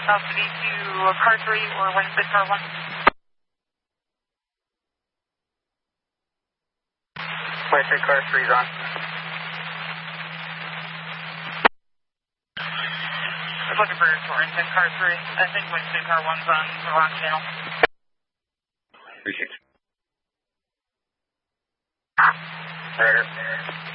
City to car 3 or Wednesday car 1. Wednesday car 3 is on. I was looking for Torrington car 3. I think Wednesday car 1's on the wrong channel. 36. Roger.